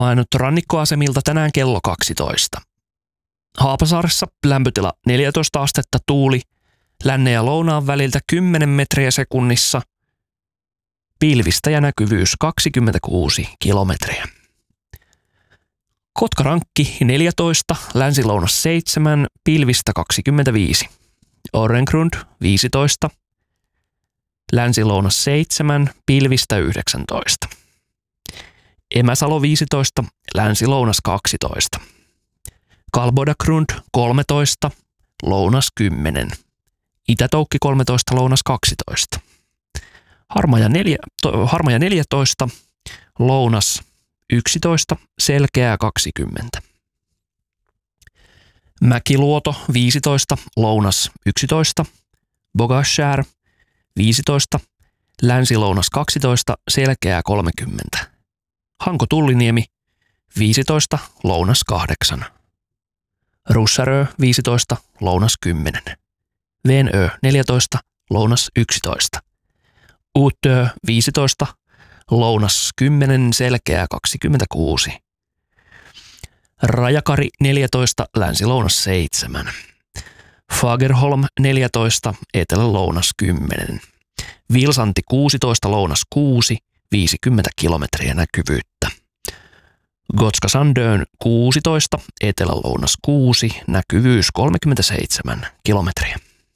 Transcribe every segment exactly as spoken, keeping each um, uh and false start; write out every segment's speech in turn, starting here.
Ainut rannikkoasemilta tänään kello kaksitoista. Haapasaaressa lämpötila neljätoista astetta, tuuli lännen ja lounaan väliltä kymmenen metriä sekunnissa. Pilvistä ja näkyvyys kaksikymmentäkuusi kilometriä. Kotkarankki neljätoista, länsi-lounas seitsemän, pilvistä kaksikymmentäviisi. Orrengrund viisitoista, länsi-lounas seitsemän, pilvistä yhdeksäntoista. Emäsalo viisitoista, länsi-lounas kaksitoista. Kalbodagrund kolmetoista, lounas kymmenen. Itätoukki kolmetoista, lounas kaksitoista. Harmaja, neljä, to, Harmaja neljätoista, lounas yksitoista, selkeää kaksikymmentä. Mäkiluoto viisitoista, lounas yksitoista. Bogashär viisitoista, länsi-lounas kaksitoista, selkeää kolmekymmentä. Hanko-Tulliniemi viisitoista, lounas kahdeksan. Russarö viisitoista, lounas kymmenen. Venö neljätoista, lounas yksitoista. Uutö viisitoista, lounas kymmenen, selkeää kaksikymmentäkuusi. Rajakari neljätoista, länsi-lounas seitsemän. Fagerholm neljätoista, etelä-lounas kymmenen. Vilsanti kuusitoista, lounas kuusi, viisikymmentä kilometriä näkyvyyttä. Gotska Sandön kuusitoista, etelä-lounas kuusi, näkyvyys kolmekymmentäseitsemän kilometriä.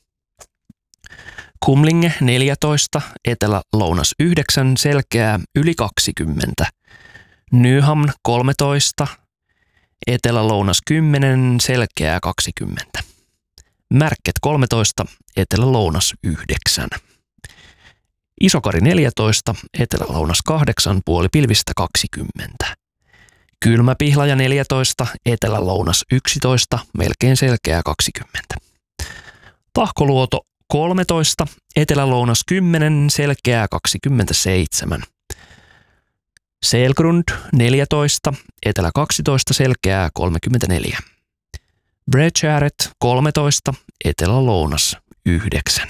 Kumlinge neljätoista, etelä-lounas yhdeksän, selkeää yli kaksikymmentä. Nyhamn kolmetoista, etelä-lounas kymmenen, selkeää kaksikymmentä. Märket kolmetoista, etelä-lounas yhdeksän. Isokari neljätoista, etelä-lounas kahdeksan, puoli pilvistä kaksikymmentä. Kylmäpihlaja neljätoista, etelä-lounas yksitoista, melkein selkeää kaksikymmentä. Tahkoluoto kolmetoista, etelä-lounas kymmenen, selkeää kaksikymmentäseitsemän. Selgrund neljätoista, etelä kaksitoista, selkeää kolmekymmentäneljä. Bredgäret kolmetoista, etelä-lounas yhdeksän.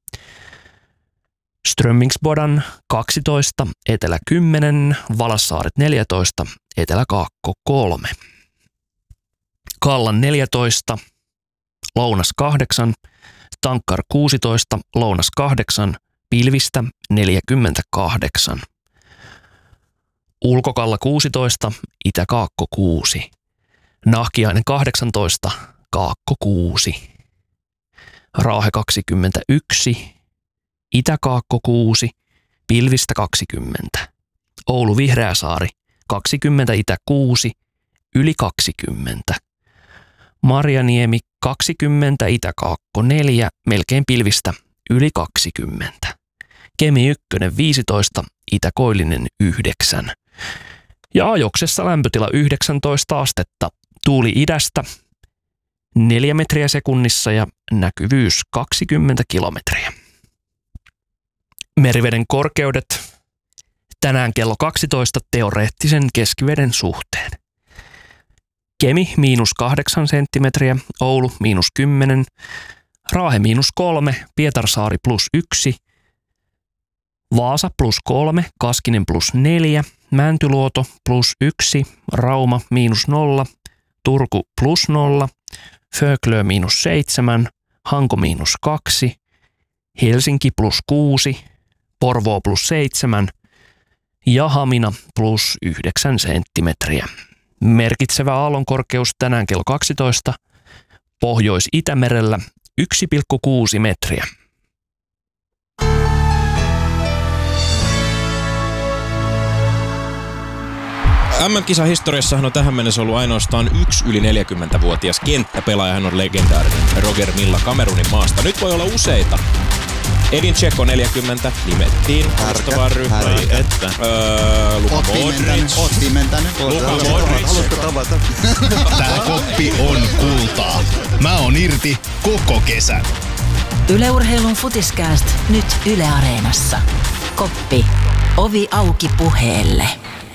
Strömmingsbodan kaksitoista, etelä kymmenen, Valassaaret neljätoista, etelä kaakko kolme. Kallan neljätoista, lounas kahdeksan, Tankkar kuusitoista, lounas kahdeksan, pilvistä neljäkymmentäkahdeksan. Ulkokalla kuusitoista, Itä-Kaakko kuusi. Nahkiainen kahdeksantoista, Kaakko kuusi. Raahe kaksikymmentäyksi, Itä-Kaakko kuusi, pilvistä kaksikymmentä. Oulu Vihreäsaari kaksikymmentä, Itä kuusi, yli kaksikymmentä. Marjaniemi kaksikymmentä, Itä-Kaakko neljä, melkein pilvistä yli kaksikymmentä. Kemi ykkönen viisitoista, Itä-Koillinen yhdeksän. Ja Ajoksessa lämpötila yhdeksäntoista astetta, tuuli idästä neljä metriä sekunnissa ja näkyvyys kaksikymmentä kilometriä. Meriveden korkeudet tänään kello kaksitoista teoreettisen keskiveden suhteen. Kemi miinus kahdeksan senttimetriä, Oulu miinus kymmenen, Raahe miinus kolme, Pietarsaari plus yksi, Vaasa plus kolme, Kaskinen plus neljä, Mäntyluoto plus yksi, Rauma miinus nolla, Turku plus nolla, Föglö miinus seitsemän, Hanko miinus kaksi, Helsinki plus kuusi, Porvoo plus seitsemän ja Hamina plus yhdeksän senttimetriä. Merkitsevä aallonkorkeus tänään kello kaksitoista, Pohjois-Itämerellä yksi pilkku kuusi metriä. M M-kisan historiassahan on tähän mennessä ollut ainoastaan yksi yli neljäkymmentävuotias kenttäpelaaja. Hän on legendaarinen Roger Milla Kamerunin maasta. Nyt voi olla useita. Edin Dzeko neljäkymmentä nimettiin vastaavaan ryhmään. Että. Öö, Luka Modric. Oot pimentänyt. Luka Modric. Haluatko tavata? Tää koppi on kultaa. Mä oon irti koko kesän. Yle Urheilun Futiskääst nyt Yle Areenassa. Koppi. Ovi auki puheelle.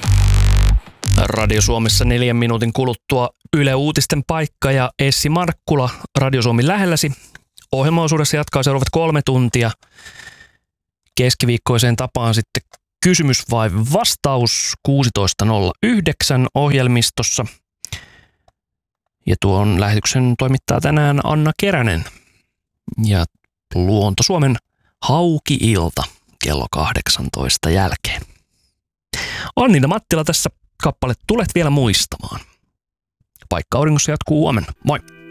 Radio Suomessa neljän minuutin kuluttua Yle Uutisten paikka ja Essi Markkula Radio Suomi lähelläsi. Ohjelmaosuudessa jatkaa seuraavat kolme tuntia. Keskiviikkoiseen tapaan sitten kysymys vai vastaus kuusitoista nolla yhdeksän ohjelmistossa. Ja tuon lähetyksen toimittaa tänään Anna Keränen. Ja Luonto Suomen Hauki-ilta kello kahdeksantoista jälkeen. Annina Mattila tässä, kappale Tulet vielä muistamaan. Paikka auringossa jatkuu huomenna. Moi!